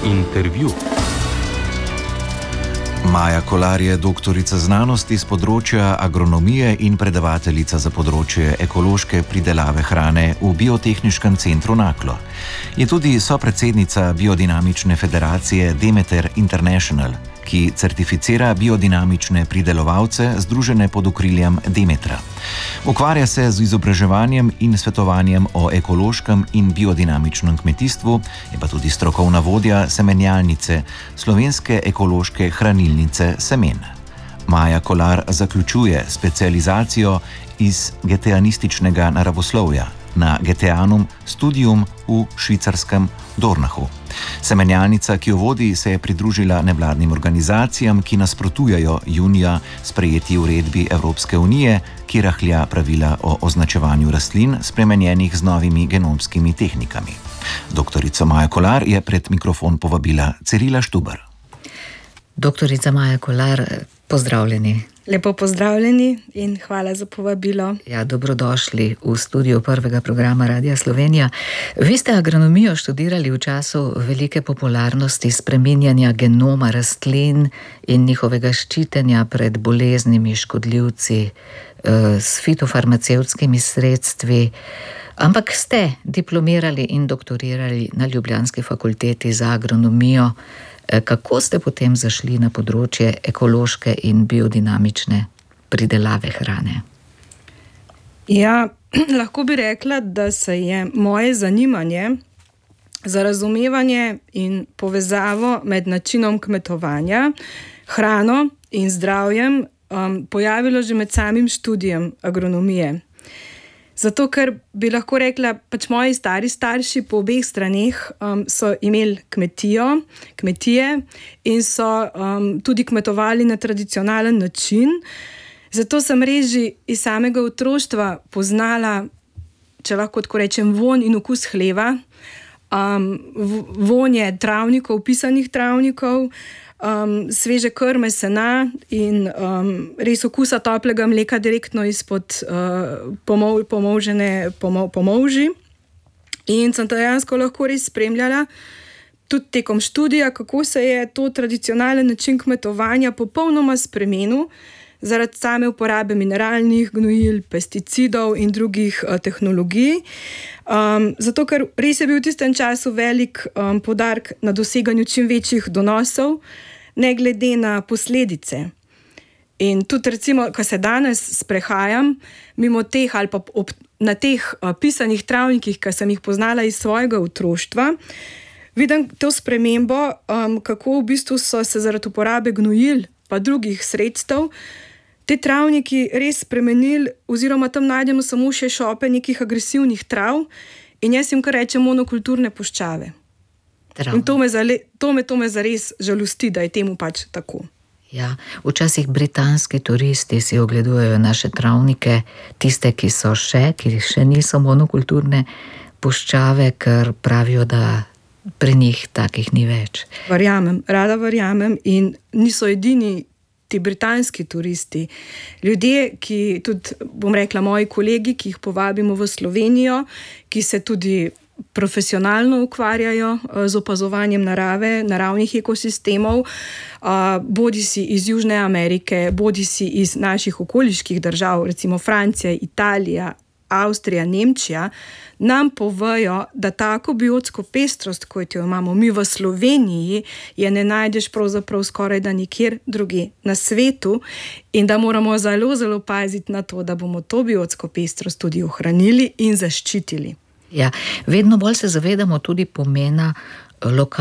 Intervju. Maja Kolar je doktorica znanosti z področja agronomije in predavateljica za področje ekološke pridelave hrane v Biotehniškem centru Naklo. Je tudi sopredsednica Biodinamične federacije Demeter International, ki certificira biodinamične pridelovalce združene pod okriljem Demetra. Ukvarja se z izobraževanjem in svetovanjem o ekološkem in biodinamičnem kmetijstvu, je pa tudi strokovna vodja semenjalnice Slovenske ekološke hranilnice semen. Maja Kolar zaključuje specializacijo iz geteanističnega naravoslovja na Geteanum Studium v švicarskem Dornachu. Semenjalnica, ki jo vodi, se je pridružila nevladnim organizacijam, ki nasprotujejo junija sprejeti uredbi Evropske unije, ki rahlja pravila o označevanju rastlin, spremenjenih z novimi genomskimi tehnikami. Doktorico Majo Kolar je pred mikrofon povabila Cirila Štubar. Doktorica Maja Kolar, pozdravljeni. Lepo pozdravljeni in hvala za povabilo. Ja, dobrodošli v studiu prvega programa Radia Slovenija. Vi ste agronomijo študirali v času velike popularnosti spreminjanja genoma rastlin in njihovega ščitenja pred boleznimi, škodljivci s fitofarmacevtskimi sredstvi. Ampak ste diplomirali in doktorirali na ljubljanski fakulteti za agronomijo. Kako ste potem zašli na področje ekološke in biodinamične pridelave hrane? Ja, lahko bi rekla, da se je moje zanimanje za razumevanje in povezavo med načinom kmetovanja, hrano in zdravjem pojavilo že med samim študijem agronomije. Zato, ker bi lahko rekla, pač moji stari starši po obeh straneh so imeli kmetije in so tudi kmetovali na tradicionalen način. Zato sem res že iz samega otroštva poznala, če lahko tako rečem, vonj in okus hleva, vonje travnikov, pisanih travnikov, sveže krme sena in res okusa toplega mleka direktno izpod pomolži. In sem dejansko lahko res spremljala tudi tekom študija, kako se je to tradicionalen način kmetovanja popolnoma spremenil zaradi same uporabe mineralnih gnojil, pesticidov in drugih tehnologij. Zato, ker res je bil v tistem času velik poudarek na doseganju čim večjih donosov, ne glede na posledice. In tudi recimo, ko se danes sprehajam mimo teh ali pa na teh pisanih travnikih, ki sem jih poznala iz svojega otroštva, vidim to spremembo, kako v bistvu so se zaradi uporabe gnojil pa drugih sredstev te travniki res spremenili, oziroma tam najdemo samo še šope nekih agresivnih trav in jaz jim kar rečem monokulturne puščave. In to me zares žalosti, da je temu pač tako. Ja, včasih britanski turisti si ogledujejo naše travnike, tiste, ki še niso monokulturne puščave, ker pravijo, da pri njih takih ni več. Rada verjamem in niso edini ti britanski turisti. Ljudje, ki tudi, bom rekla, moji kolegi, ki jih povabimo v Slovenijo, ki se tudi profesionalno ukvarjajo z opazovanjem narave, naravnih ekosistemov, bodisi iz Južne Amerike, bodisi iz naših okoliških držav, recimo Francija, Italija, Avstrija, Nemčija, nam povejo, da tako biotsko pestrost, kot jo imamo mi v Sloveniji, je ne najdeš pravzaprav skoraj da nikjer drugje na svetu in da moramo zelo, zelo paziti na to, da bomo to biotsko pestrost tudi ohranili in zaščitili. Ja, vedno bolj se zavedamo tudi pomena lokalnosti.